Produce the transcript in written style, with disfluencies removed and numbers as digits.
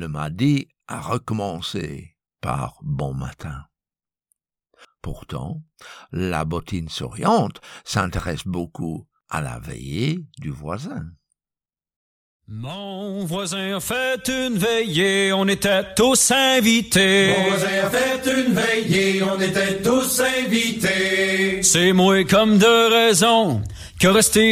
le mardi a recommencé par bon matin. Pourtant, la bottine souriante s'intéresse beaucoup à la veillée du voisin. Mon voisin a fait une veillée, on était tous invités. Mon voisin a fait une veillée, on était tous invités. C'est moi comme de raison que resté